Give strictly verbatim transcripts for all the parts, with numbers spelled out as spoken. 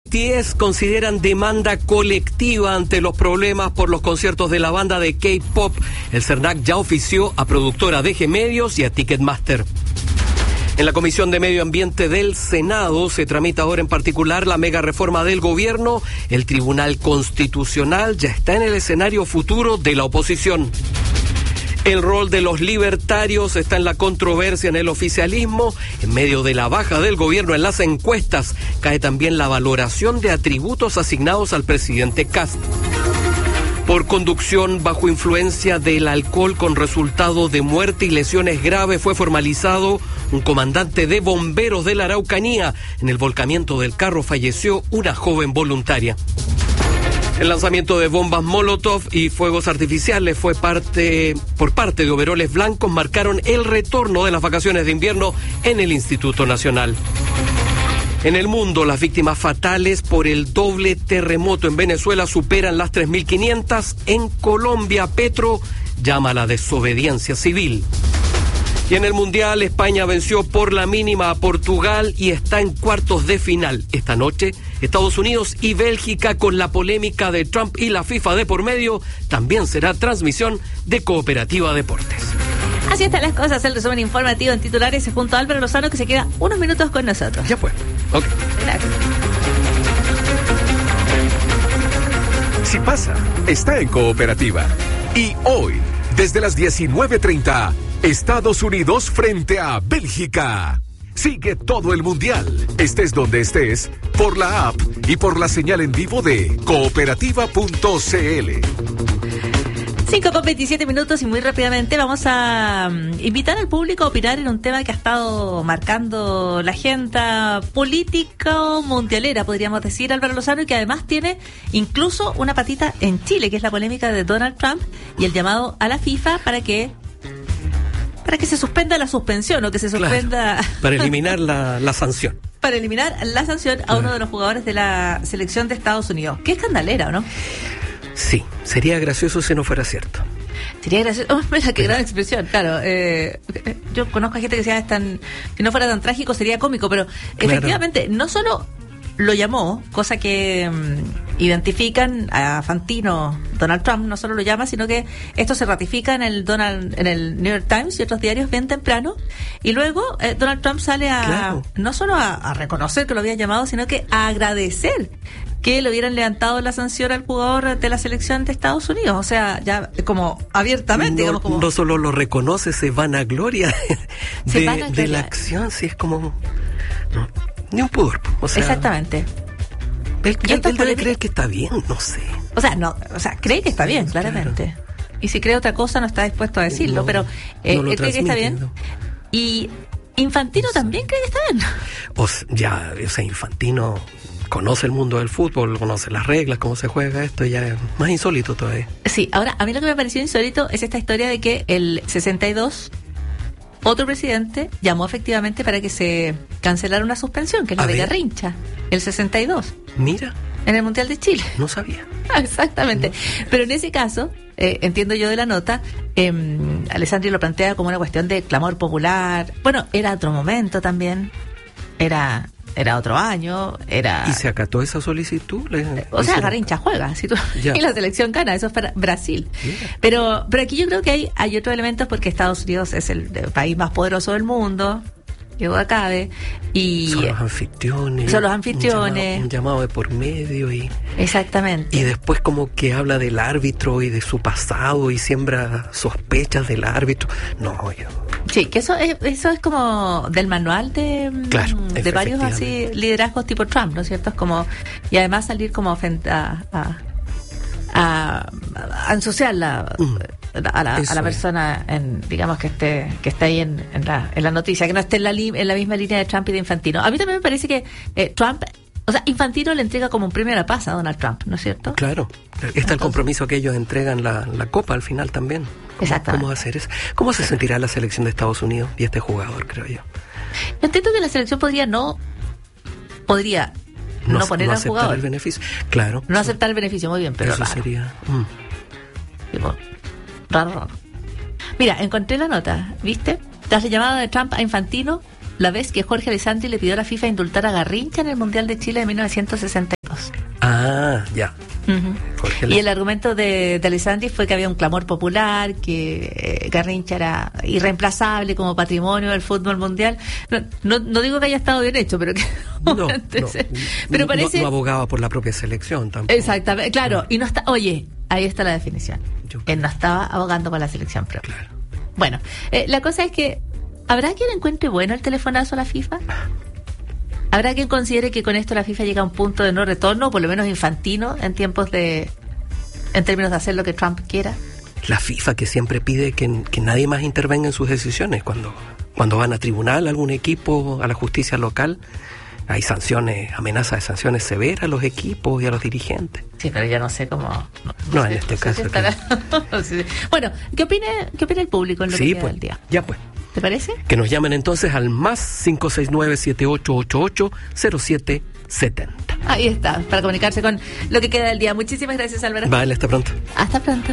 B T S consideran demanda colectiva ante los problemas por los conciertos de la banda de K-pop. El CERNAC ya ofició a productora D G Medios y a Ticketmaster. En la Comisión de Medio Ambiente del Senado se tramita ahora en particular la mega reforma del gobierno. El Tribunal Constitucional ya está en el escenario futuro de la oposición. El rol de los libertarios está en la controversia en el oficialismo. En medio de la baja del gobierno en las encuestas, cae también la valoración de atributos asignados al presidente Kast. Por conducción bajo influencia del alcohol con resultado de muerte y lesiones graves fue formalizado un comandante de bomberos de la Araucanía. En el volcamiento del carro falleció una joven voluntaria. El lanzamiento de bombas Molotov y fuegos artificiales fue parte por parte de overoles blancos marcaron el retorno de las vacaciones de invierno en el Instituto Nacional. En el mundo, las víctimas fatales por el doble terremoto en Venezuela superan las tres mil quinientas. En Colombia, Petro llama a la desobediencia civil. Y en el Mundial, España venció por la mínima a Portugal y está en cuartos de final. Esta noche, Estados Unidos y Bélgica, con la polémica de Trump y la FIFA de por medio, también será transmisión de Cooperativa Deportes. Así están las cosas, el resumen informativo en titulares junto a Álvaro Lozano, que se queda unos minutos con nosotros. Ya pues, ok. Gracias. Si pasa, está en Cooperativa. Y hoy, desde las diecinueve treinta, Estados Unidos frente a Bélgica. Sigue todo el Mundial, estés donde estés, por la app y por la señal en vivo de cooperativa punto c l. cinco con veintisiete minutos y muy rápidamente vamos a um, invitar al público a opinar en un tema que ha estado marcando la agenda político-mundialera, podríamos decir, Álvaro Lozano, y que además tiene incluso una patita en Chile, que es la polémica de Donald Trump y el llamado a la FIFA para que para que se suspenda la suspensión o que se suspenda... Claro, para eliminar la, la sanción. Para eliminar la sanción a claro. uno de los jugadores de la selección de Estados Unidos. Qué escandalera, ¿o no? Sí, sería gracioso si no fuera cierto. Sería gracioso. Oh, mira, qué gran expresión, claro. Eh, yo conozco a gente que decía, es tan, si no fuera tan trágico sería cómico, pero claro. efectivamente, no solo lo llamó, cosa que um, identifican a Fantino, Donald Trump, no solo lo llama, sino que esto se ratifica en el Donald, en el New York Times y otros diarios bien temprano, y luego eh, Donald Trump sale a, claro. no solo a, a reconocer que lo había llamado, sino que a agradecer que le hubieran levantado la sanción al jugador de la selección de Estados Unidos, o sea, ya como abiertamente, no, digamos como... No solo lo reconoce, se vanagloria de, vanagloria. de la acción, sí, es como... No. Ni un pudor, o sea... Exactamente. Él, él, él debe creer que está bien, no sé. O sea, no, o sea, cree que está bien, claramente. Claro. Y si cree otra cosa no está dispuesto a decirlo, no, pero eh, no él cree que está bien. No. Y Infantino también cree que está bien. O sea, ya, o sea, Infantino conoce el mundo del fútbol, conoce las reglas, cómo se juega esto, ya es más insólito todavía. Sí, ahora, a mí lo que me pareció insólito es esta historia de que el sesenta y dos... otro presidente llamó efectivamente para que se cancelara una suspensión, que es la de Garrincha, el sesenta y dos. Mira. En el Mundial de Chile. No sabía. Exactamente. No. Pero en ese caso, eh, entiendo yo de la nota, eh, Alessandri lo plantea como una cuestión de clamor popular. Bueno, era otro momento también. Era... Era otro año, era... ¿Y se acató esa solicitud? Le, o sea, Garrincha juega, si tú... y la selección gana, eso es para Brasil. Pero pero aquí yo creo que hay, hay otros elementos porque Estados Unidos es el, el país más poderoso del mundo, que duda cabe, y... Son los anfitriones. Son los anfitriones. Un llamado, un llamado de por medio y... Exactamente. Y después como que habla del árbitro y de su pasado y siembra sospechas del árbitro. No, yo... Sí, que eso es, eso es como del manual de, claro, de varios así liderazgos tipo Trump, ¿no es cierto? Es como, y además salir como frente a, a, a, a ensuciar la, mm, a, la, a la persona, en, digamos que esté que está ahí en, en, la, en la noticia, que no esté en la, li, en la misma línea de Trump y de Infantino. A mí también me parece que eh, Trump... O sea, Infantino le entrega como un premio a la paz a Donald Trump, ¿no es cierto? Claro. Está Entonces, el compromiso que ellos entregan la, la copa al final también. Exacto. ¿Cómo va a ser eso? ¿Cómo se sentirá la selección de Estados Unidos y este jugador, creo yo? Yo entiendo que la selección podría no... Podría no, no poner no al jugador. No aceptar el beneficio. Claro. No sí. aceptar el beneficio, muy bien, pero eso raro. sería... Mm. Tipo, raro, raro. Mira, encontré la nota, ¿viste? Tras la llamada de Trump a Infantino, la vez que Jorge Alessandri le pidió a la FIFA indultar a Garrincha en el Mundial de Chile de mil novecientos sesenta y Ah, ya. Uh-huh. Y el argumento de, de Alessandri fue que había un clamor popular, que eh, Garrincha era irreemplazable como patrimonio del fútbol mundial. No, no, no digo que haya estado bien hecho, pero que no, no, pero parece no, no abogaba por la propia selección tampoco. Exactamente, claro, no. Y no está, oye, ahí está la definición. Yo Él no estaba abogando por la selección propia. Claro. Bueno, eh, la cosa es que ¿habrá quien encuentre bueno el telefonazo a la FIFA? ¿Habrá quien considere que con esto la FIFA llega a un punto de no retorno, por lo menos infantino, en tiempos de, en términos de hacer lo que Trump quiera? La FIFA que siempre pide que, que nadie más intervenga en sus decisiones. Cuando, cuando van a tribunal, algún equipo, a la justicia local, hay sanciones, amenazas de sanciones severas a los equipos y a los dirigentes. Sí, pero ya no sé cómo... No, no, no en sé, este no caso... sé si estará... no sé. Bueno, ¿qué opina, ¿qué opina el público en lo sí, que queda pues, del día? Ya pues. ¿Te parece? Que nos llamen entonces al más cinco seis nueve, siete ocho ocho ocho, cero siete siete cero. Ahí está, para comunicarse con lo que queda del día. Muchísimas gracias, Álvaro. Vale, hasta pronto. Hasta pronto.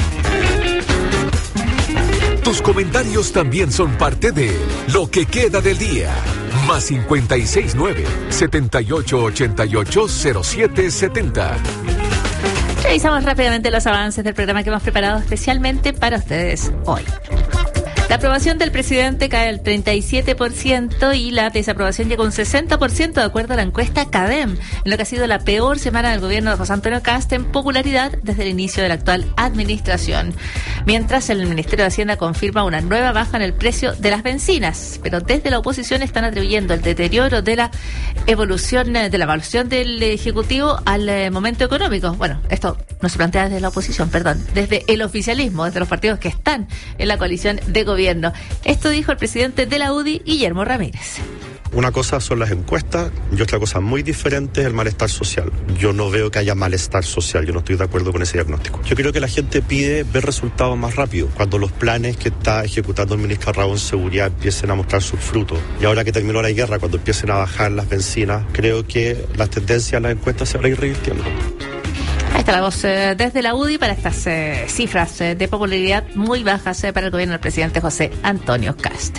Tus comentarios también son parte de lo que queda del día. Más cincuenta y seis nueve, setenta y ocho ochenta y ocho, cero siete setenta. Revisamos rápidamente los avances del programa que hemos preparado especialmente para ustedes hoy. La aprobación del presidente cae al treinta y siete por ciento y la desaprobación llega a un sesenta por ciento de acuerdo a la encuesta CADEM, en lo que ha sido la peor semana del gobierno de José Antonio Kast en popularidad desde el inicio de la actual administración. Mientras el Ministerio de Hacienda confirma una nueva baja en el precio de las bencinas, pero desde la oposición están atribuyendo el deterioro de la evolución, de la evaluación del Ejecutivo al eh, momento económico. Bueno, esto no se plantea desde la oposición, perdón, desde el oficialismo, desde los partidos que están en la coalición de gobierno. Esto dijo el presidente de la U D I, Guillermo Ramírez. Una cosa son las encuestas y otra cosa muy diferente es el malestar social. Yo no veo que haya malestar social, yo no estoy de acuerdo con ese diagnóstico. Yo creo que la gente pide ver resultados más rápido, cuando los planes que está ejecutando el ministro Raúl en seguridad empiecen a mostrar sus frutos. Y ahora que terminó la guerra, cuando empiecen a bajar las bencinas, creo que las tendencias en las encuestas se van a ir revirtiendo. Ahí está la voz eh, desde la U D I para estas eh, cifras eh, de popularidad muy bajas eh, para el gobierno del presidente José Antonio Kast.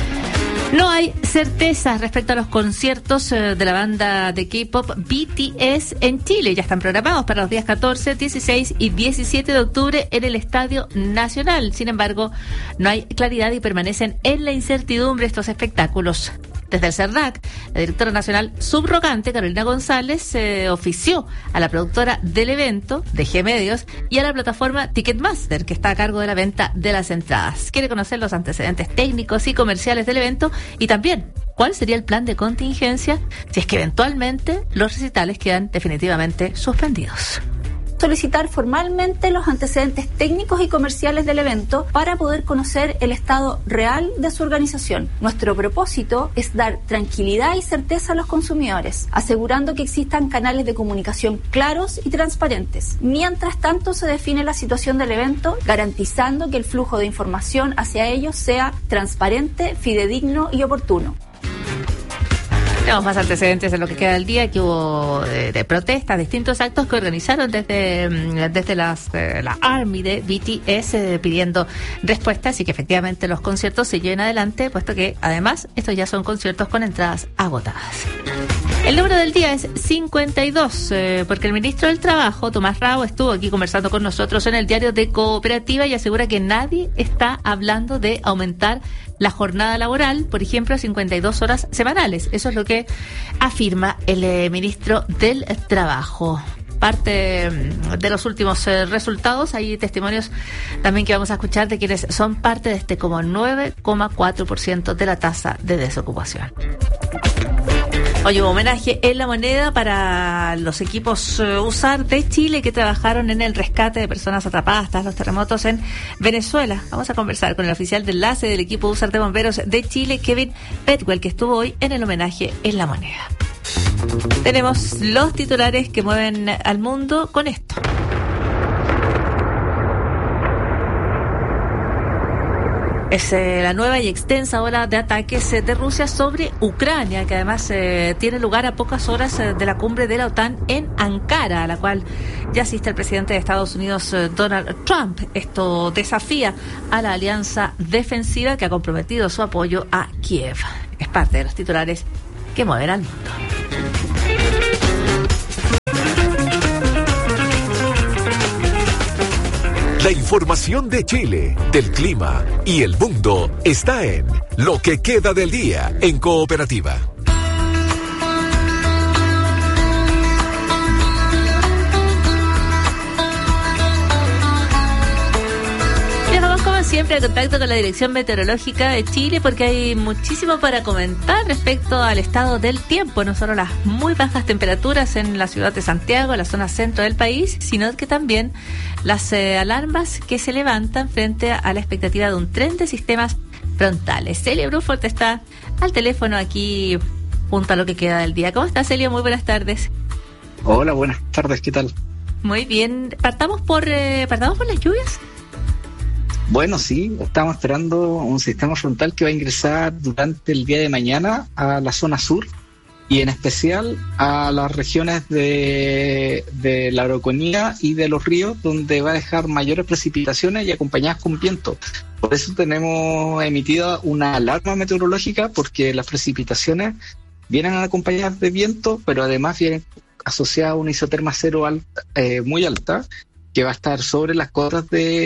No hay certezas respecto a los conciertos eh, de la banda de K-pop B T S en Chile. Ya están programados para los días catorce, dieciséis y diecisiete de octubre en el Estadio Nacional. Sin embargo, no hay claridad y permanecen en la incertidumbre estos espectáculos. Desde el CERNAC, la directora nacional subrogante, Carolina González, eh, ofició a la productora del evento, D G Medios, y a la plataforma Ticketmaster, que está a cargo de la venta de las entradas. Quiere conocer los antecedentes técnicos y comerciales del evento y también cuál sería el plan de contingencia si es que eventualmente los recitales quedan definitivamente suspendidos. Solicitar formalmente los antecedentes técnicos y comerciales del evento para poder conocer el estado real de su organización. Nuestro propósito es dar tranquilidad y certeza a los consumidores, asegurando que existan canales de comunicación claros y transparentes. Mientras tanto, se define la situación del evento, garantizando que el flujo de información hacia ellos sea transparente, fidedigno y oportuno. Tenemos más antecedentes de lo que queda del día, que hubo de, de protestas, distintos actos que organizaron desde, desde las, eh, la Army de B T S eh, pidiendo respuestas y que efectivamente los conciertos se lleven adelante, puesto que además estos ya son conciertos con entradas agotadas. El número del día es cincuenta y dos, eh, porque el ministro del Trabajo, Tomás Rao, estuvo aquí conversando con nosotros en el diario de Cooperativa y asegura que nadie está hablando de aumentar la jornada laboral, por ejemplo, a cincuenta y dos horas semanales. Eso es lo que afirma el eh, ministro del Trabajo. Parte de los últimos eh, resultados, hay testimonios también que vamos a escuchar de quienes son parte de este como nueve coma cuatro por ciento de la tasa de desocupación. Hoy hubo homenaje en La Moneda para los equipos uh, U S A R de Chile que trabajaron en el rescate de personas atrapadas tras los terremotos en Venezuela. Vamos a conversar con el oficial de enlace del equipo U S A R de bomberos de Chile, Kevin Petwell, que estuvo hoy en el homenaje en La Moneda. Tenemos los titulares que mueven al mundo con esto. Es eh, la nueva y extensa ola de ataques eh, de Rusia sobre Ucrania, que además eh, tiene lugar a pocas horas eh, de la cumbre de la OTAN en Ankara, a la cual ya asiste el presidente de Estados Unidos, eh, Donald Trump. Esto desafía a la alianza defensiva que ha comprometido su apoyo a Kiev. Es parte de los titulares que mueven al mundo. La información de Chile, del clima y el mundo está en Lo que queda del día en Cooperativa. Siempre en contacto con la Dirección Meteorológica de Chile porque hay muchísimo para comentar respecto al estado del tiempo, no solo las muy bajas temperaturas en la ciudad de Santiago, la zona centro del país, sino que también las eh, alarmas que se levantan frente a la expectativa de un tren de sistemas frontales. Celio Bruford está al teléfono aquí junto a lo que queda del día. ¿Cómo estás, Celio? Muy buenas tardes. Hola, buenas tardes, ¿qué tal? Muy bien, partamos por, eh, partamos por las lluvias. Bueno, sí, estamos esperando un sistema frontal que va a ingresar durante el día de mañana a la zona sur y en especial a las regiones de, de la Araucanía y de los ríos, donde va a dejar mayores precipitaciones y acompañadas con viento. Por eso tenemos emitida una alarma meteorológica, porque las precipitaciones vienen acompañadas de viento, pero además vienen asociadas a una isoterma cero alta, eh, muy alta, que va a estar sobre las cotas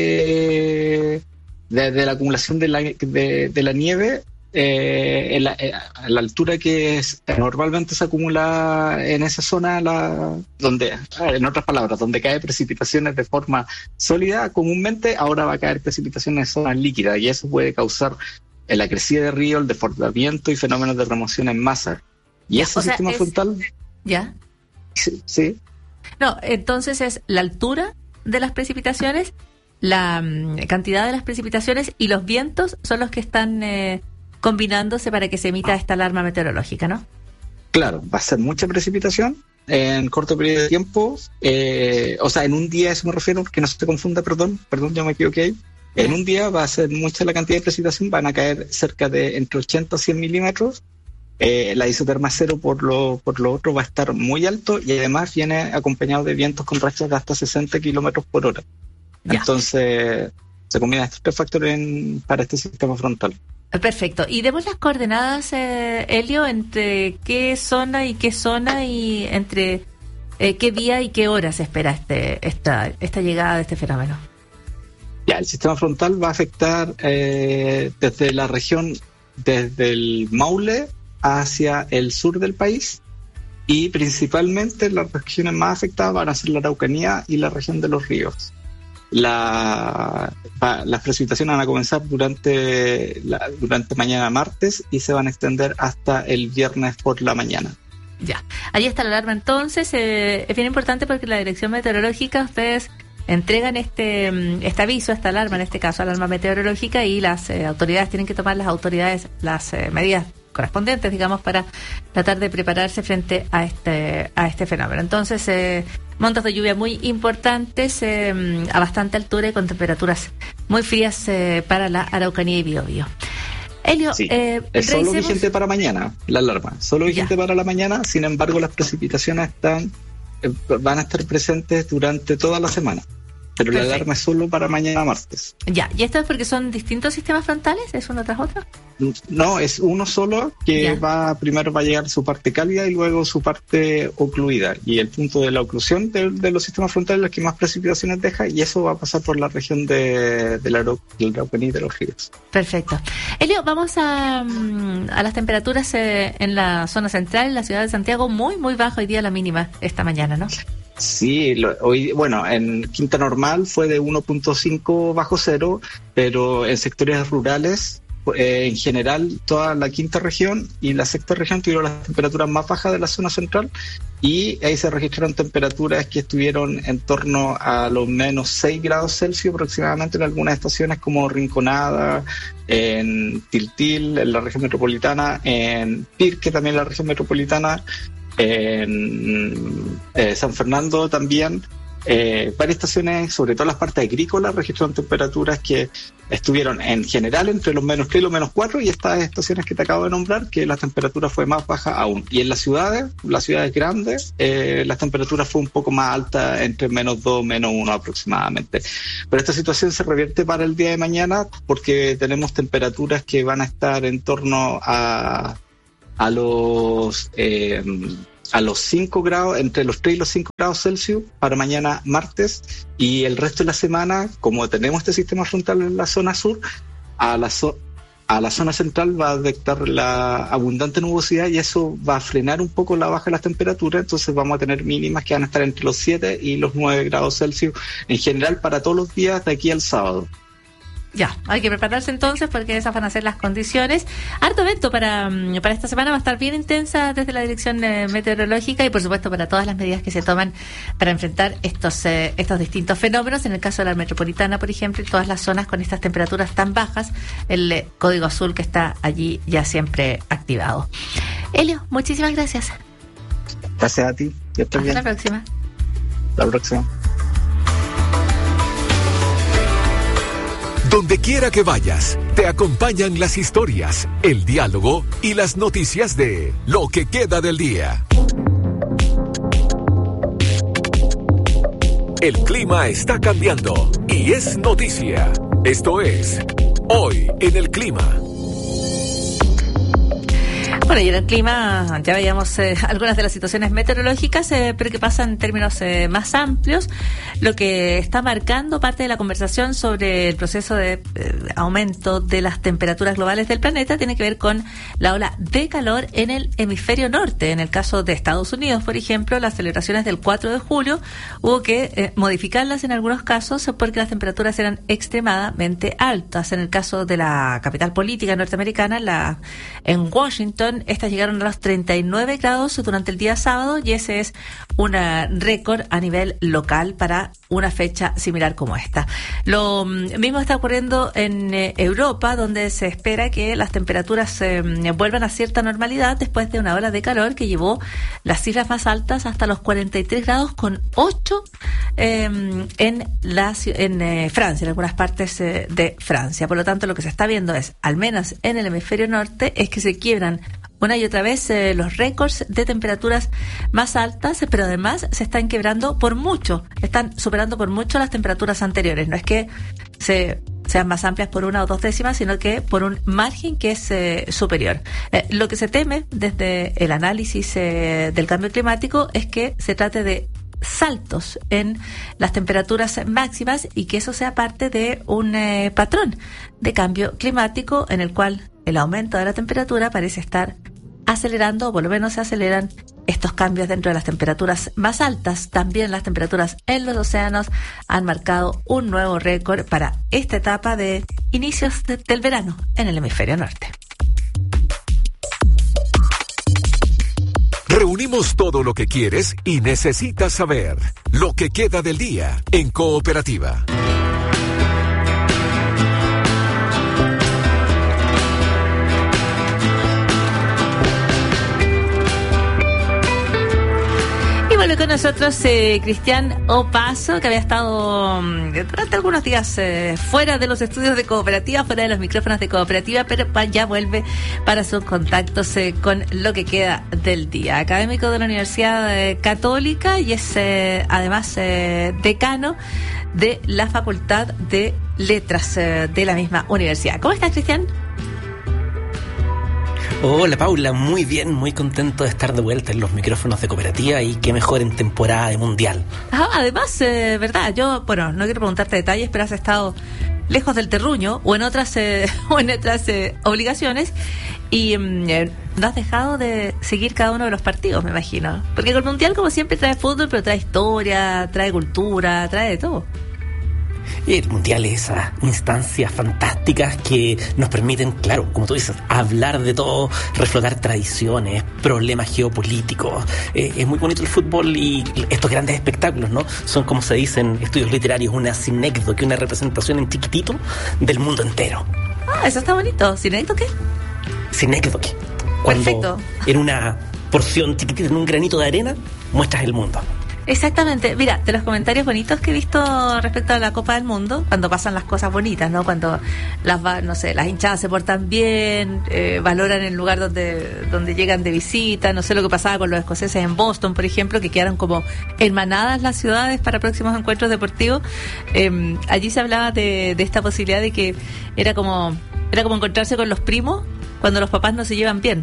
de, de, de la acumulación de la, de, de la nieve eh, en, la, en la altura que es, normalmente se acumula en esa zona, la, donde, en otras palabras, donde cae precipitaciones de forma sólida comúnmente, ahora va a caer precipitaciones en zonas líquidas, y eso puede causar la crecida de río, el desbordamiento y fenómenos de remoción en masa. Y ese o sea, sistema es... frontal... ¿Ya? Sí, sí. No, entonces es la altura de las precipitaciones, la um, cantidad de las precipitaciones y los vientos son los que están eh, combinándose para que se emita esta alarma meteorológica, ¿no? Claro, va a ser mucha precipitación en corto periodo de tiempo, eh, o sea, en un día, eso me refiero, que no se te confunda, perdón, perdón, yo me equivoqué ahí. En un día va a ser mucha la cantidad de precipitación, van a caer cerca de entre ochenta a cien milímetros. Eh, la isoterma cero por lo, por lo otro va a estar muy alto, y además viene acompañado de vientos con rachas de hasta sesenta kilómetros por hora. Ya. Entonces se combinan estos tres factores en, para este sistema frontal. Perfecto. Y demos las coordenadas, eh, Helio, entre qué zona y qué zona, y entre eh, qué día y qué hora se espera este, esta, esta llegada de este fenómeno. Ya, el sistema frontal va a afectar eh, desde la región, desde el Maule hacia el sur del país, y principalmente las regiones más afectadas van a ser la Araucanía y la región de los ríos. La, va, las precipitaciones van a comenzar durante, la, durante mañana martes y se van a extender hasta el viernes por la mañana. Ya, ahí está la alarma entonces. Eh, es bien importante porque la Dirección Meteorológica, ustedes entregan este este aviso, esta alarma, en este caso alarma meteorológica, y las eh, autoridades tienen que tomar las autoridades las eh, medidas correspondientes, digamos, para tratar de prepararse frente a este a este fenómeno. Entonces, eh, montos de lluvia muy importantes, eh, a bastante altura y con temperaturas muy frías eh, para la Araucanía y Biobío. Helio, sí, eh, es solo revisemos... vigente para mañana, la alarma, solo vigente ya. para la mañana. Sin embargo, las precipitaciones están eh, van a estar presentes durante toda la semana. Pero perfecto. La alarma es solo para mañana martes. Ya, ¿y esto es porque son distintos sistemas frontales? ¿Es uno tras otro? No, es uno solo que ya. va primero va a llegar su parte cálida y luego su parte ocluida. Y el punto de la oclusión de, de los sistemas frontales es el que más precipitaciones deja, y eso va a pasar por la región de, de la Araucanía y de los ríos. Perfecto. Elio, vamos a, a las temperaturas eh, en la zona central, en la ciudad de Santiago, muy, muy bajo hoy día la mínima esta mañana, ¿no? Sí, lo, hoy, bueno, en Quinta Normal fue de uno punto cinco bajo cero, pero en sectores rurales, eh, en general, toda la quinta región y la sexta región tuvieron las temperaturas más bajas de la zona central, y ahí se registraron temperaturas que estuvieron en torno a los menos seis grados Celsius aproximadamente en algunas estaciones como Rinconada, en Tiltil, en la región metropolitana, en Pirque, también en la región metropolitana, en eh, San Fernando también. Eh, varias estaciones, sobre todo las partes agrícolas, registraron temperaturas que estuvieron en general entre los menos tres y los menos cuatro, y estas estaciones que te acabo de nombrar, que la temperatura fue más baja aún. Y en las ciudades, las ciudades grandes, eh, las temperaturas fue un poco más alta, entre menos dos, menos uno aproximadamente. Pero esta situación se revierte para el día de mañana, porque tenemos temperaturas que van a estar en torno a a los eh, a los cinco grados, entre los tres y los cinco grados Celsius para mañana martes, y el resto de la semana, como tenemos este sistema frontal en la zona sur, a la, zo- a la zona central va a afectar la abundante nubosidad y eso va a frenar un poco la baja de las temperaturas, entonces vamos a tener mínimas que van a estar entre los siete y los nueve grados Celsius en general para todos los días de aquí al sábado. Ya, hay que prepararse entonces porque esas van a ser las condiciones. Harto evento para, para esta semana, va a estar bien intensa desde la dirección eh, meteorológica y por supuesto para todas las medidas que se toman para enfrentar estos eh, estos distintos fenómenos. En el caso de la metropolitana, por ejemplo, y todas las zonas con estas temperaturas tan bajas, el eh, código azul que está allí ya siempre activado. Elio, muchísimas gracias. Gracias a ti. Yo estoy Hasta bien. la próxima. La próxima. Donde quiera que vayas, te acompañan las historias, el diálogo y las noticias de Lo que queda del día. El clima está cambiando y es noticia. Esto es Hoy en el Clima. Bueno, y en el clima ya veíamos eh, algunas de las situaciones meteorológicas, eh, pero que pasan en términos eh, más amplios, lo que está marcando parte de la conversación sobre el proceso de eh, aumento de las temperaturas globales del planeta tiene que ver con la ola de calor en el hemisferio norte. En el caso de Estados Unidos, por ejemplo, las celebraciones del cuatro de julio hubo que eh, modificarlas en algunos casos porque las temperaturas eran extremadamente altas. En el caso de la capital política norteamericana, la en Washington, estas llegaron a los treinta y nueve grados durante el día sábado y ese es un récord a nivel local para una fecha similar como esta. Lo mismo está ocurriendo en eh, Europa, donde se espera que las temperaturas eh, vuelvan a cierta normalidad después de una ola de calor que llevó las cifras más altas hasta los cuarenta y tres grados con ocho eh, en, la, en eh, Francia, en algunas partes eh, de Francia. Por lo tanto, lo que se está viendo es, al menos en el hemisferio norte, es que se quiebran una y otra vez eh, los récords de temperaturas más altas, pero además se están quebrando por mucho, están superando por mucho las temperaturas anteriores. No es que se sean más amplias por una o dos décimas, sino que por un margen que es eh, superior. Eh, lo que se teme desde el análisis eh, del cambio climático es que se trate de saltos en las temperaturas máximas y que eso sea parte de un eh, patrón de cambio climático en el cual el aumento de la temperatura parece estar acelerando, o por lo menos se aceleran estos cambios dentro de las temperaturas más altas. También las temperaturas en los océanos han marcado un nuevo récord para esta etapa de inicios de, del verano en el hemisferio norte. Reunimos todo lo que quieres y necesitas saber. Lo que queda del día en Cooperativa. Bueno, con nosotros eh, Cristian Opaso, que había estado um, durante algunos días eh, fuera de los estudios de Cooperativa, fuera de los micrófonos de Cooperativa, pero pa, ya vuelve para sus contactos eh, con lo que queda del día. Académico de la Universidad eh, Católica y es eh, además eh, decano de la Facultad de Letras eh, de la misma universidad. ¿Cómo estás, Cristian? Hola Paula, muy bien, muy contento de estar de vuelta en los micrófonos de Cooperativa y qué mejor en temporada de Mundial. Ah, además, eh, verdad, yo, bueno, no quiero preguntarte detalles, pero has estado lejos del terruño o en otras eh, o en otras eh, obligaciones y eh, no has dejado de seguir cada uno de los partidos, me imagino. Porque el Mundial, como siempre, trae fútbol, pero trae historia, trae cultura, trae de todo. Y el Mundial es esas instancias fantásticas que nos permiten, claro, como tú dices, hablar de todo, reflotar tradiciones, problemas geopolíticos. Eh, es muy bonito el fútbol y estos grandes espectáculos, ¿no? Son, como se dice en estudios literarios, una sinécdoque, una representación en chiquitito del mundo entero. Ah, eso está bonito. ¿Sinécdoque? Sinécdoque. Cuando Perfecto. En una porción chiquitita, en un granito de arena, muestras el mundo. Exactamente. Mira, de los comentarios bonitos que he visto respecto a la Copa del Mundo, cuando pasan las cosas bonitas, ¿no? Cuando las, no sé, las hinchadas se portan bien, eh, valoran el lugar donde donde llegan de visita, no sé lo que pasaba con los escoceses en Boston, por ejemplo, que quedaron como hermanadas las ciudades para próximos encuentros deportivos. Eh, allí se hablaba de, de esta posibilidad de que era como era como encontrarse con los primos cuando los papás no se llevan bien.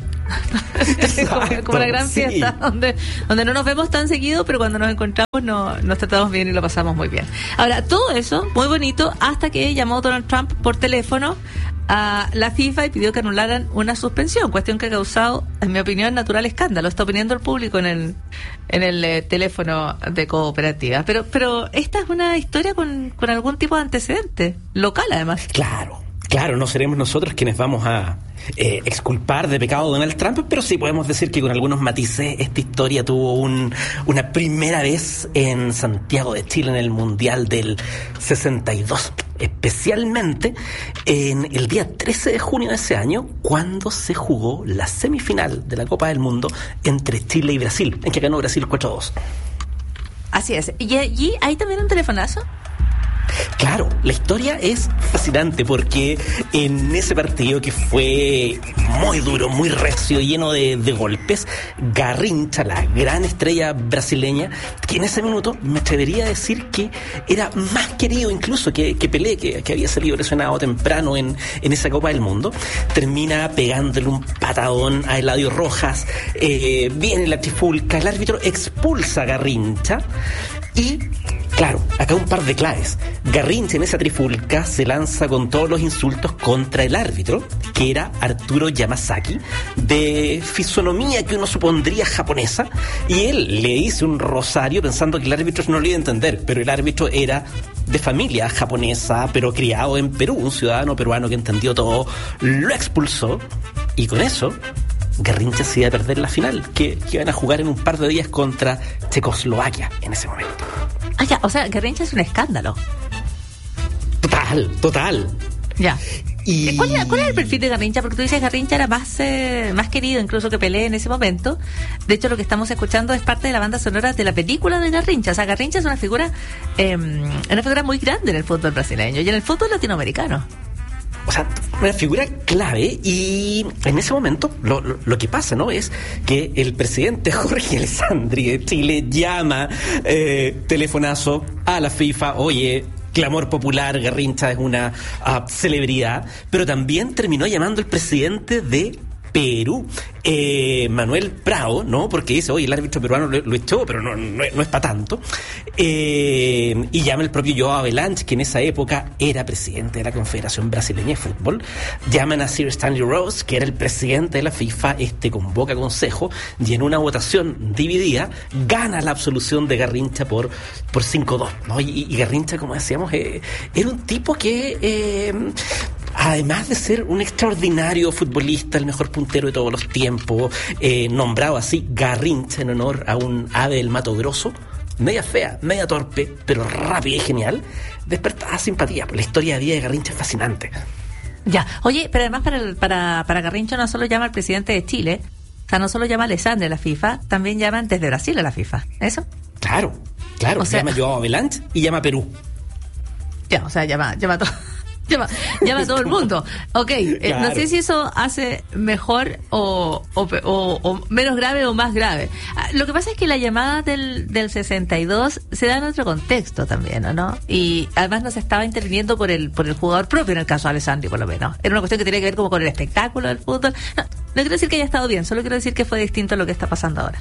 como, como la gran sí. fiesta, donde, donde no nos vemos tan seguido, pero cuando nos encontramos no, nos tratamos bien y lo pasamos muy bien. Ahora, todo eso, muy bonito, hasta que llamó Donald Trump por teléfono a la FIFA y pidió que anularan una suspensión, cuestión que ha causado, en mi opinión, natural escándalo. Está opinando el público en el en el eh, teléfono de Cooperativa. Pero pero esta es una historia con, con algún tipo de antecedente, local además. Claro, claro, no seremos nosotros quienes vamos a eh, exculpar de pecado a Donald Trump, pero sí podemos decir que con algunos matices esta historia tuvo un, una primera vez en Santiago de Chile en el Mundial del sesenta y dos. Especialmente en el día trece de junio de ese año, cuando se jugó la semifinal de la Copa del Mundo entre Chile y Brasil, en que ganó Brasil cuatro a dos. Así es. ¿Y allí hay también un telefonazo? Claro, la historia es fascinante porque en ese partido que fue muy duro, muy recio, lleno de, de golpes, Garrincha, la gran estrella brasileña, que en ese minuto me atrevería a decir que era más querido incluso que, que Pelé, que, que había salido lesionado temprano en, en esa Copa del Mundo, termina pegándole un patadón a Eladio Rojas, eh, viene la trifulca, el árbitro expulsa a Garrincha y... Claro, acá un par de claves. Garrincha en esa trifulca se lanza con todos los insultos contra el árbitro, que era Arturo Yamazaki, de fisonomía que uno supondría japonesa, y él le dice un rosario pensando que el árbitro no lo iba a entender, pero el árbitro era de familia japonesa, pero criado en Perú, un ciudadano peruano que entendió todo, lo expulsó, y con eso... Garrincha se iba a perder la final, que, que iban a jugar en un par de días contra Checoslovaquia en ese momento. Ah, ya, o sea, Garrincha es un escándalo. Total, total. Ya. Y... ¿Cuál era, ¿Cuál era el perfil de Garrincha? Porque tú dices Garrincha era más eh, más querido incluso que Pelé en ese momento. De hecho, lo que estamos escuchando es parte de la banda sonora de la película de Garrincha. O sea, Garrincha es una figura, eh, una figura muy grande en el fútbol brasileño y en el fútbol latinoamericano. O sea, una figura clave, y en ese momento lo, lo, lo que pasa, ¿no? Es que el presidente Jorge Alessandri de Chile llama eh, telefonazo a la FIFA, oye, clamor popular, Garrincha es una uh, celebridad, pero también terminó llamando el presidente de Perú, eh, Manuel Prado, ¿no? Porque dice, oye, el árbitro peruano lo, lo echó, pero no, no, no es para tanto. Eh, y llama el propio Joao Havelange, que en esa época era presidente de la Confederación Brasileña de Fútbol. Llaman a Sir Stanley Rose, que era el presidente de la FIFA, este convoca consejo, y en una votación dividida gana la absolución de Garrincha por, por cinco dos, ¿no? Y, y Garrincha, como decíamos, eh, era un tipo que... Eh, además de ser un extraordinario futbolista, el mejor puntero de todos los tiempos, eh, nombrado así Garrincha en honor a un ave del Mato Grosso, media fea, media torpe, pero rápida y genial, despertaba simpatía. La historia de vida de Garrincha es fascinante. Ya, oye, pero además para, el, para, para Garrincha no solo llama al presidente de Chile, o sea, no solo llama a Alessandri a la FIFA, también llaman desde Brasil a la FIFA, ¿eso? Claro, claro, o sea, llama Joao Havelange y llama a Perú. Ya, o sea, llama, llama a todo. Llama, llama a todo el mundo. Ok, eh, claro. No sé si eso hace mejor o, o, o, o menos grave o más grave. Lo que pasa es que la llamada del, del sesenta y dos se da en otro contexto también, ¿no? Y además no se estaba interviniendo por el por el jugador propio, en el caso de Alessandri, por lo menos. Era una cuestión que tenía que ver como con el espectáculo del fútbol. No, no quiero decir que haya estado bien, solo quiero decir que fue distinto a lo que está pasando ahora.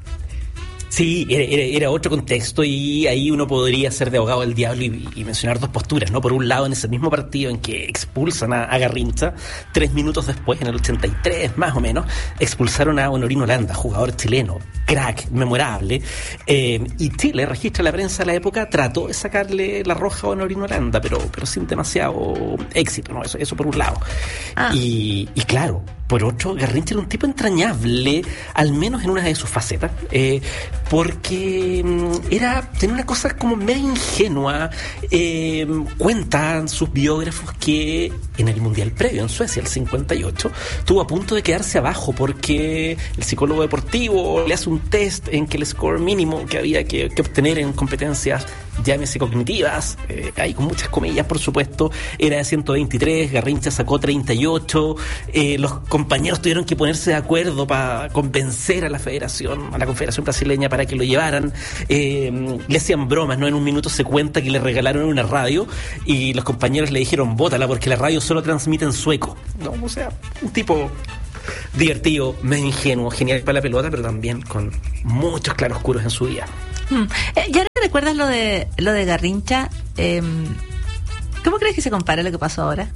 Sí, era, era, era otro contexto, y ahí uno podría ser de abogado del diablo y, y mencionar dos posturas, ¿no? Por un lado, en ese mismo partido en que expulsan a, a Garrincha, tres minutos después, en el ochenta y tres más o menos, expulsaron a Honorino Landa, jugador chileno, crack, memorable, eh, y Chile, registra la prensa de la época, trató de sacarle la roja a Honorino Landa, pero, pero sin demasiado éxito, ¿no? Eso, eso por un lado. Ah. Y, y claro, por otro, Garrincha era un tipo entrañable, al menos en una de sus facetas, eh, porque era tenía una cosa como medio ingenua. Eh, cuentan sus biógrafos que en el Mundial previo, en Suecia, el cincuenta y ocho, estuvo a punto de quedarse abajo porque el psicólogo deportivo le hace un test en que el score mínimo que había que, que obtener en competencias, llámese cognitivas, eh, ahí con muchas comillas, por supuesto, era de ciento veintitrés, Garrincha sacó treinta y ocho, eh, los compañeros tuvieron que ponerse de acuerdo para convencer a la federación, a la Confederación Brasileña para que lo llevaran. Eh, le hacían bromas, ¿no? En un minuto se cuenta que le regalaron una radio y los compañeros le dijeron, bótala porque la radio solo transmite en sueco, ¿no? O sea, un tipo divertido, medio ingenuo, genial para la pelota, pero también con muchos claroscuros en su vida. Hmm. Eh, ¿Ya recuerdas lo de lo de Garrincha? Eh, ¿Cómo crees que se compara lo que pasó ahora?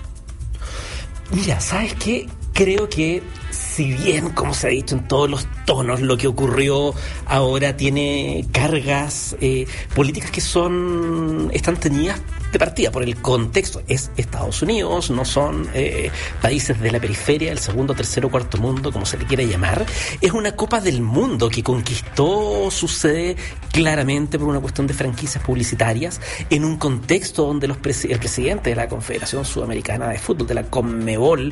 Mira, ¿sabes qué? Creo que si bien, como se ha dicho en todos los tonos, lo que ocurrió ahora tiene cargas eh, políticas que son están teñidas de partida por el contexto. Es Estados Unidos, no son eh, países de la periferia, el segundo, tercero, cuarto mundo, como se le quiera llamar. Es una Copa del Mundo que conquistó su sede claramente por una cuestión de franquicias publicitarias en un contexto donde los presi- el presidente de la Confederación Sudamericana de Fútbol, de la Conmebol,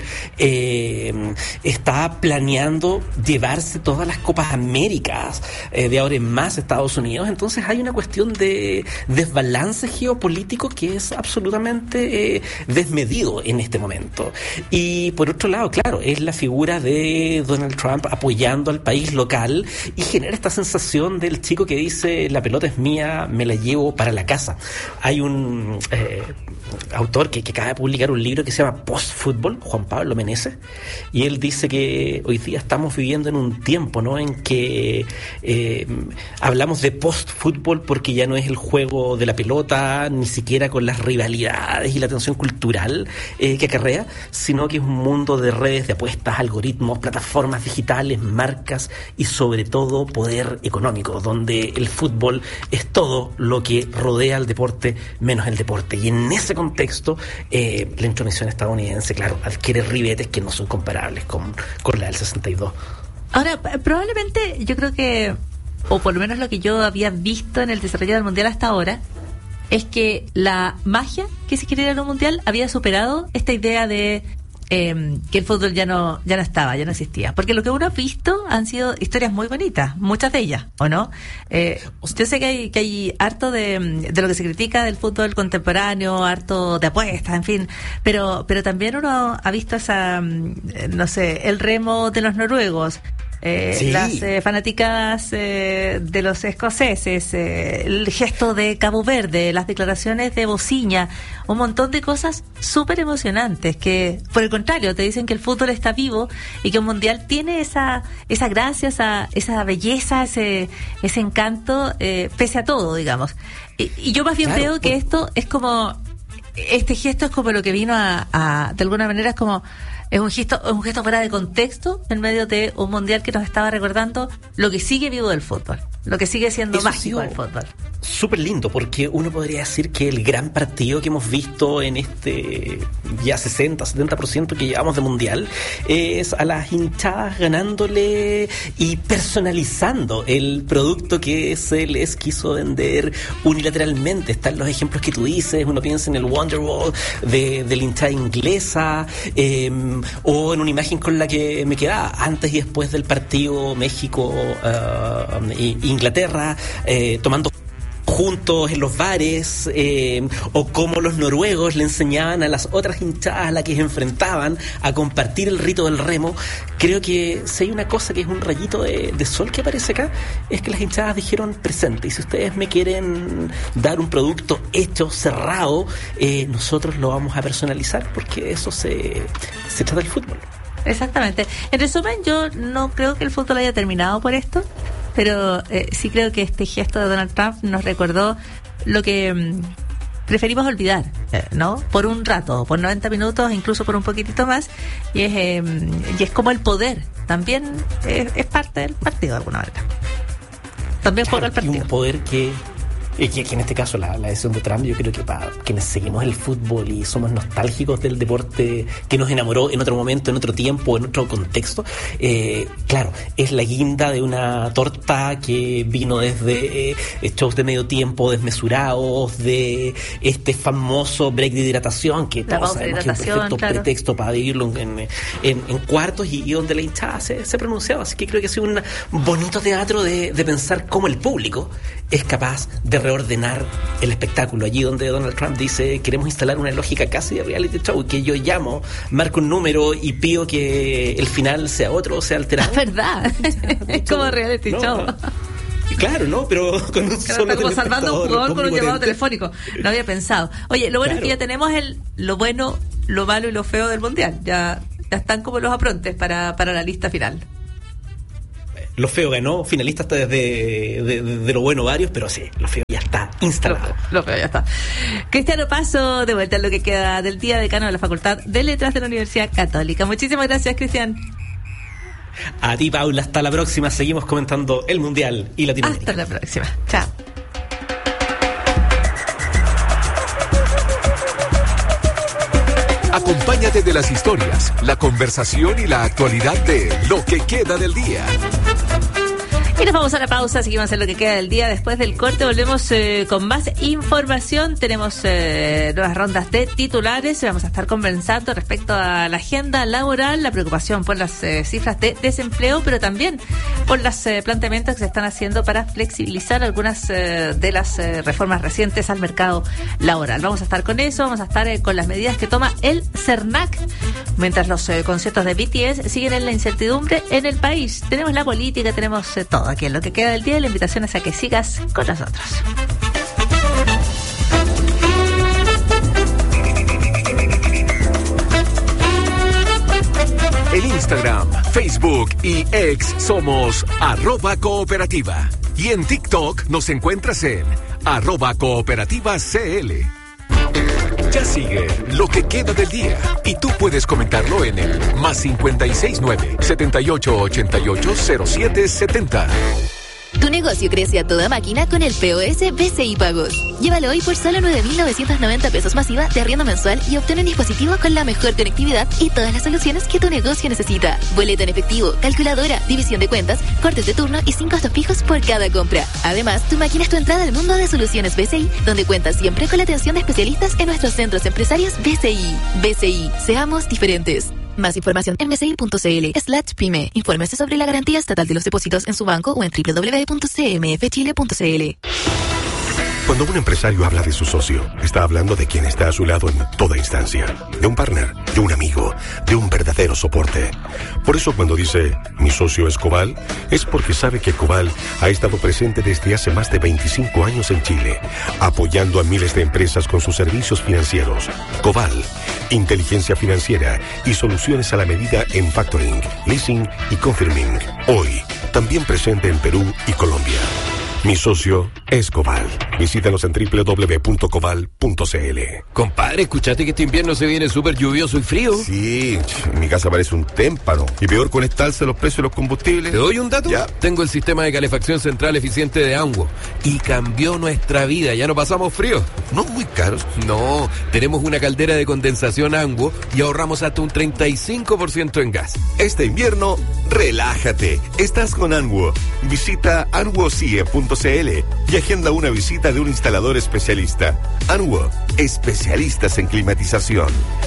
eh, está planeando llevarse todas las Copas Américas eh, de ahora en más a Estados Unidos. Entonces hay una cuestión de desbalance geopolítico que es absolutamente eh, desmedido en este momento. Y por otro lado, claro, es la figura de Donald Trump apoyando al país local y genera esta sensación del chico que dice la pelota es mía, me la llevo para la casa. Hay un eh, autor que, que acaba de publicar un libro que se llama Post-Fútbol, Juan Pablo Meneses, y él dice que hoy día estamos viviendo en un tiempo, ¿no?, en que eh, hablamos de post-fútbol porque ya no es el juego de la pelota, ni siquiera con las rivalidades y la tensión cultural eh, que acarrea, sino que es un mundo de redes, de apuestas, algoritmos, plataformas digitales, marcas y sobre todo poder económico, donde el fútbol es todo lo que rodea al deporte menos el deporte. Y en ese contexto eh, la intromisión estadounidense, claro, adquiere ribetes que no son comparables con, con la del sesenta y dos. Ahora, probablemente yo creo que, o por lo menos lo que yo había visto en el desarrollo del Mundial hasta ahora, es que la magia que se quería en un mundial había superado esta idea de eh, que el fútbol ya no ya no estaba, ya no existía. Porque lo que uno ha visto han sido historias muy bonitas, muchas de ellas, ¿o no? Eh, yo sé que hay, que hay harto de, de lo que se critica del fútbol contemporáneo, harto de apuestas, en fin, pero pero también uno ha visto esa, no sé, el remo de los noruegos, Eh, sí. las eh, fanáticas eh, de los escoceses, eh, el gesto de Cabo Verde, las declaraciones de Bociña, un montón de cosas súper emocionantes que, por el contrario, te dicen que el fútbol está vivo y que un mundial tiene esa esa gracia, esa esa belleza, ese ese encanto, eh, pese a todo, digamos. Y, y yo más bien claro, veo que pues... esto es como, este gesto es como lo que vino a, a de alguna manera es como Es un gesto, un gesto fuera de contexto en medio de un mundial que nos estaba recordando lo que sigue vivo del fútbol, lo que sigue siendo Eso mágico del fútbol. Súper lindo, porque uno podría decir que el gran partido que hemos visto en este ya sesenta, setenta por ciento que llevamos de mundial es a las hinchadas ganándole y personalizando el producto que se les quiso vender unilateralmente. Están los ejemplos que tú dices, uno piensa en el Wonderwall de, de la hinchada inglesa, eh, o en una imagen con la que me quedaba antes y después del partido México uh, Inglaterra, eh, tomando juntos en los bares, eh, o cómo los noruegos le enseñaban a las otras hinchadas a las que se enfrentaban a compartir el rito del remo. Creo que si hay una cosa que es un rayito de, de sol que aparece acá, es que las hinchadas dijeron presente, y si ustedes me quieren dar un producto hecho, cerrado, eh, nosotros lo vamos a personalizar, porque eso se, se trata del fútbol. Exactamente. En resumen, yo no creo que el fútbol haya terminado por esto, pero eh, sí creo que este gesto de Donald Trump nos recordó lo que mmm, preferimos olvidar, eh, ¿no? Por un rato, por noventa minutos, incluso por un poquitito más, y es eh, y es como el poder, también eh, es parte del partido de alguna manera. También claro, juega el partido. Y un poder que... Y que, que en este caso la, la decisión de Trump, yo creo que para quienes seguimos el fútbol y somos nostálgicos del deporte que nos enamoró en otro momento, en otro tiempo, en otro contexto, eh, claro, es la guinda de una torta que vino desde eh, shows de medio tiempo desmesurados, de este famoso break de hidratación que la todos sabemos que es un perfecto claro. pretexto para vivirlo en, en, en cuartos y, y donde la hinchada se, se pronunciaba. Así que creo que ha sido un bonito teatro de, de pensar cómo el público es capaz de reordenar el espectáculo. Allí donde Donald Trump dice, queremos instalar una lógica casi de reality show, que yo llamo, marco un número y pido que el final sea otro, sea alterado. Es verdad, es como reality no, show. No. Claro, ¿no? Pero con un claro, está como salvando un jugador con un llamado telefónico. No había pensado. Oye, lo bueno claro. es que ya tenemos el lo bueno, lo malo y lo feo del Mundial. Ya, ya están como los aprontes para, para la lista final. Lo feo ganó, finalista hasta desde de, de, de lo bueno varios, pero sí, lo feo ya está instalado. Lo, lo feo ya está. Cristiano Paso, de vuelta a lo que queda del día, decano de la Facultad de Letras de la Universidad Católica. Muchísimas gracias, Cristian. A ti, Paula, hasta la próxima. Seguimos comentando el Mundial y Latinoamérica. Hasta la próxima. Chao. Acompáñate de las historias, la conversación y la actualidad de lo que queda del día. Y nos vamos a la pausa, seguimos en lo que queda del día. Después del corte volvemos eh, con más información. Tenemos eh, nuevas rondas de titulares. Vamos a estar conversando respecto a la agenda laboral, la preocupación por las eh, cifras de desempleo, pero también por los eh, planteamientos que se están haciendo para flexibilizar algunas eh, de las eh, reformas recientes al mercado laboral. Vamos a estar con eso, vamos a estar eh, con las medidas que toma el CERNAC, mientras los eh, conciertos de B T S siguen en la incertidumbre en el país. Tenemos la política, tenemos eh, todo aquí en lo que queda del día. La invitación es a que sigas con nosotros. En Instagram, Facebook y X somos arroba cooperativa. Y en TikTok nos encuentras en arroba cooperativa C L. Ya sigue lo que queda del día y tú puedes comentarlo en el más cincuenta y seis nueve, setenta y ocho ochenta y ocho cero siete setenta. Tu negocio crece a toda máquina con el P O S B C I Pagos. Llévalo hoy por solo nueve mil novecientos noventa pesos masiva de arriendo mensual y obtén un dispositivo con la mejor conectividad y todas las soluciones que tu negocio necesita. Boleto en efectivo, calculadora, división de cuentas, cortes de turno y sin costos fijos por cada compra. Además, tu máquina es tu entrada al mundo de soluciones B C I, donde cuentas siempre con la atención de especialistas en nuestros centros empresarios B C I. B C I, seamos diferentes. Más información en bci.cl slash pyme. Infórmese sobre la garantía estatal de los depósitos en su banco o en doble u doble u doble u punto c m f chile punto c l. Cuando un empresario habla de su socio, está hablando de quien está a su lado en toda instancia. De un partner, de un amigo, de un verdadero soporte. Por eso cuando dice, mi socio es Coval, es porque sabe que Coval ha estado presente desde hace más de veinticinco años en Chile, apoyando a miles de empresas con sus servicios financieros. Coval, inteligencia financiera y soluciones a la medida en factoring, leasing y confirming. Hoy, también presente en Perú y Colombia. Mi socio es Coval. Visítanos en doble u doble u doble u punto coval punto c l. Compadre, ¿escuchaste que este invierno se viene súper lluvioso y frío? Sí, mi casa parece un témpano. Y peor con esta alza de los precios de los combustibles. ¿Te doy un dato? Ya. Tengo el sistema de calefacción central eficiente de Anguo y cambió nuestra vida. Ya no pasamos frío. No muy caros. No, tenemos una caldera de condensación Anguo y ahorramos hasta un treinta y cinco por ciento en gas. Este invierno, relájate. Estás con Anguo. Visita anguo c i e punto c l y agenda una visita de un instalador especialista. Anguo, especialistas en climatización.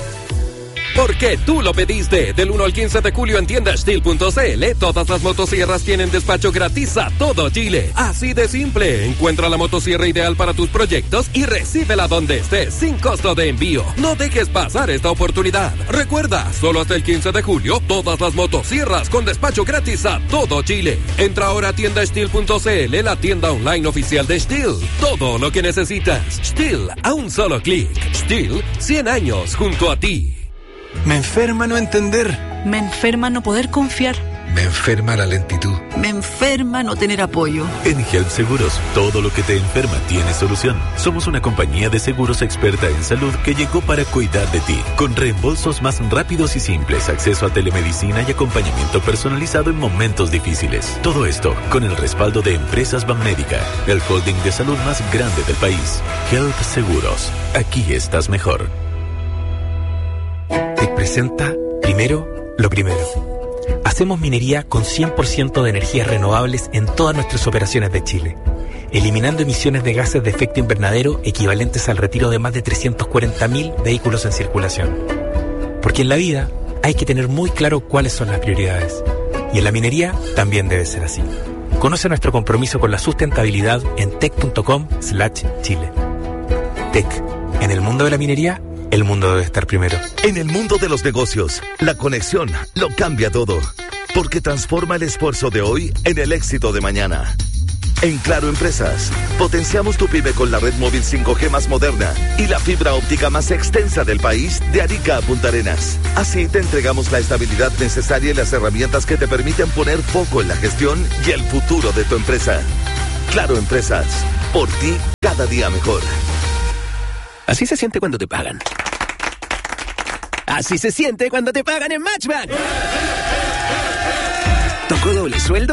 Porque tú lo pediste. Del uno al quince de julio en tienda steel punto c l, todas las motosierras tienen despacho gratis a todo Chile. Así de simple. Encuentra la motosierra ideal para tus proyectos y recíbela donde estés, sin costo de envío. No dejes pasar esta oportunidad. Recuerda, solo hasta el quince de julio, todas las motosierras con despacho gratis a todo Chile. Entra ahora a tienda steel punto c l, la tienda online oficial de Steel. Todo lo que necesitas. Steel, a un solo clic. Steel, cien años junto a ti. Me enferma no entender. Me enferma no poder confiar. Me enferma la lentitud. Me enferma no tener apoyo. En Help Seguros, todo lo que te enferma tiene solución. Somos una compañía de seguros experta en salud que llegó para cuidar de ti, con reembolsos más rápidos y simples, acceso a telemedicina y acompañamiento personalizado en momentos difíciles. Todo esto con el respaldo de Empresas Banmédica, el holding de salud más grande del país. Help Seguros, aquí estás mejor. Te presenta Primero lo Primero. Hacemos minería con cien por ciento de energías renovables en todas nuestras operaciones de Chile, eliminando emisiones de gases de efecto invernadero equivalentes al retiro de más de trescientos cuarenta mil vehículos en circulación. Porque en la vida hay que tener muy claro cuáles son las prioridades, y en la minería también debe ser así. Conoce nuestro compromiso con la sustentabilidad en tec.com slash Chile. Tec, en el mundo de la minería, el mundo debe estar primero. En el mundo de los negocios, la conexión lo cambia todo, porque transforma el esfuerzo de hoy en el éxito de mañana. En Claro Empresas, potenciamos tu pyme con la red móvil cinco G más moderna y la fibra óptica más extensa del país, de Arica a Punta Arenas. Así te entregamos la estabilidad necesaria y las herramientas que te permiten poner foco en la gestión y el futuro de tu empresa. Claro Empresas, por ti cada día mejor. Así se siente cuando te pagan. Así se siente cuando te pagan en Matchback. ¿Tocó doble sueldo?